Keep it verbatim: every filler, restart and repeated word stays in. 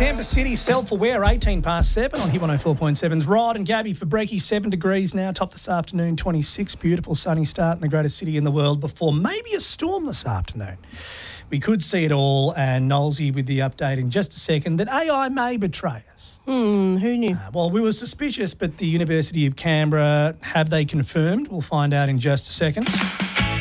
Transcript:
Tampa City, self-aware, eighteen past seven on Hit one oh four point seven's Rod and Gabby for Breaky, seven degrees now, top this afternoon, twenty-six. Beautiful sunny start in the greatest city in the world before maybe a storm this afternoon. We could see it all, and Nolsey with the update in just a second that A I may betray us. Hmm, who knew? Uh, well, we were suspicious, but the University of Canberra, have they confirmed? We'll find out in just a second.